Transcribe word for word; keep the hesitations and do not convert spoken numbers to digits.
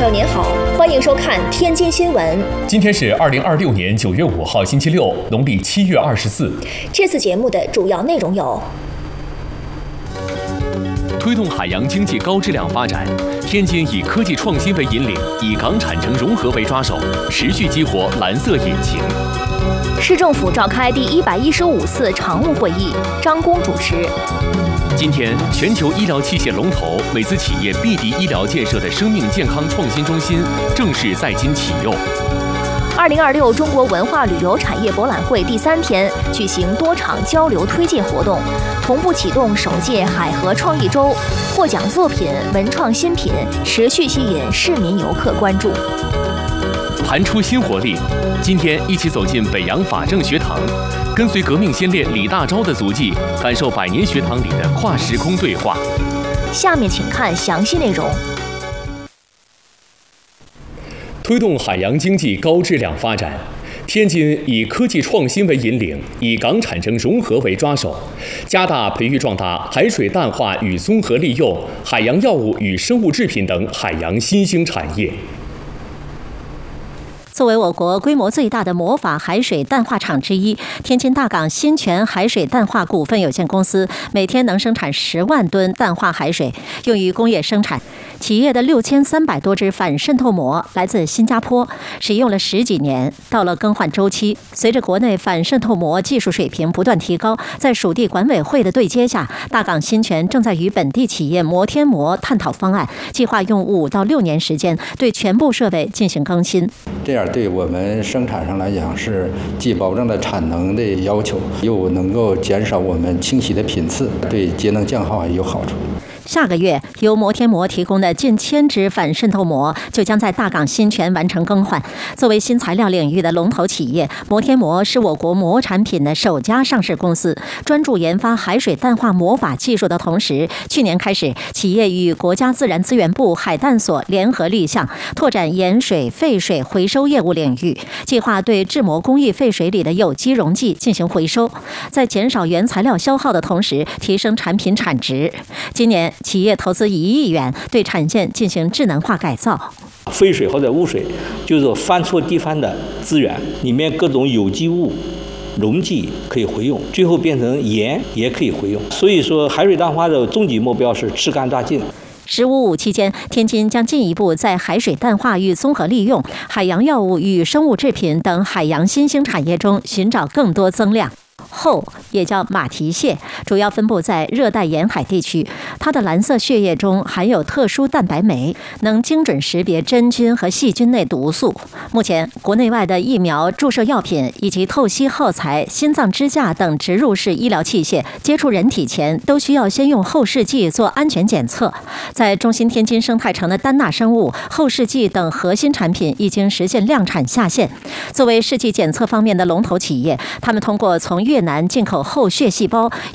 朋友您好，欢迎收看天津新闻。 今天是二零二六年九月五号，星期六，农历七月二十四。 这次节目的主要内容有： 推动海洋经济高质量发展，天津以科技创新为引领，以港产城融合为抓手，持续激活蓝色引擎。 市政府召开第一百一十五次常务会议，张工主持。 今天，全球医疗器械龙头美资企业碧迪医疗建设的生命健康创新中心正式在京启用。 二零二六中国文化旅游产业博览会第三天举行多场交流推介活动，同步启动首届海河创意周，获奖作品、文创新品持续吸引市民游客关注。 盘出新活力，今天一起走进北洋法政学堂，跟随革命先烈李大钊的足迹，感受百年学堂里的跨时空对话。 下面请看详细内容。 推动海洋经济高质量发展，天津以科技创新为引领，以港产城融合为抓手，加大培育壮大海水淡化与综合利用、海洋药物与生物制品等海洋新兴产业。 作为我国规模最大的魔法海水淡化厂之一，天津大港新泉海水淡化股份有限公司每天能生产十万吨淡化海水，用于工业生产。企业的六千三百多只反渗透膜来自新加坡，使用了十几年，到了更换周期。随着国内反渗透膜技术水平不断提高，在属地管委会的对接下，大港新泉正在与本地企业摩天膜探讨方案，计划用五到六年时间对全部设备进行更新。 这样对我们生产上来讲是既保证了产能的要求，又能够减少我们清洗的频次，对节能降耗也有好处。 下个月，由摩天膜提供的近千只反渗透膜就将在大港新泉完成更换。作为新材料领域的龙头企业，摩天膜是我国膜产品的首家上市公司，专注研发海水淡化魔法技术的同时，去年开始，企业与国家自然资源部海淡所联合立项，拓展盐水、废水回收业务领域，计划对制膜工艺废水里的有机溶剂进行回收，在减少原材料消耗的同时，提升产品产值。今年，企业投资一亿元对产线进行智能化改造。 废水或者污水就是翻错地方的资源，里面各种有机物、溶剂可以回用，最后变成盐也可以回用。所以说，海水淡化的终极目标是吃干榨净。 十五五期间，天津将进一步在海水淡化与综合利用、海洋药物与生物制品等海洋新兴产业中寻找更多增量。后也叫马蹄蟹，主要分布在热带沿海地区。它的蓝色血液中含有特殊蛋白酶，能精准识别真菌和细菌内毒素。目前，国内外的疫苗、注射药品以及透析耗材、心脏支架等植入式医疗器械接触人体前，都需要先用后视镜做安全检测。在中心天津生态城的丹纳生物、后视镜等核心产品已经实现量产下线。作为试剂检测方面的龙头企业，他们通过从越南进口后血细胞